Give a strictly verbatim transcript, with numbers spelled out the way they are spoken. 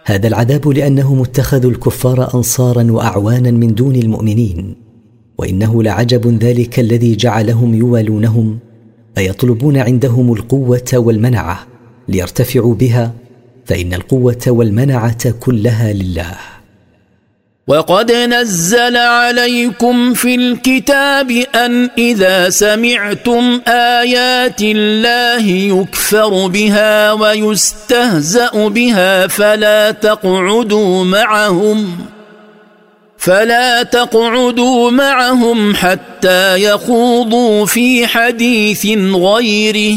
هذا العذاب لأنهم اتخذوا الكفار أنصارا وأعوانا من دون المؤمنين، وإنه لعجب ذلك الذي جعلهم يوالونهم أيطلبون عندهم القوة والمنعة ليرتفعوا بها، فإن القوة والمنعة كلها لله. وقد نزل عليكم في الكتاب أن إذا سمعتم آيات الله يكفر بها ويستهزأ بها فلا تقعدوا معهم فلا تقعدوا معهم حتى يخوضوا في حديث غيره